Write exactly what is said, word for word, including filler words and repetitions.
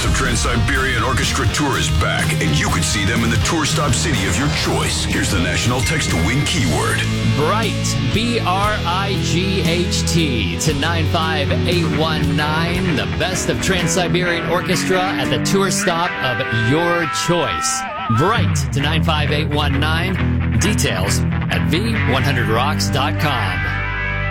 of Trans-Siberian Orchestra tour is back, and you can see them in the tour stop city of your choice. Here's the national text to win keyword. Bright, B R I G H T, to nine five eight one nine. The best of Trans-Siberian Orchestra at the tour stop of your choice. Bright to nine five eight one nine. Details at v one hundred rocks dot com.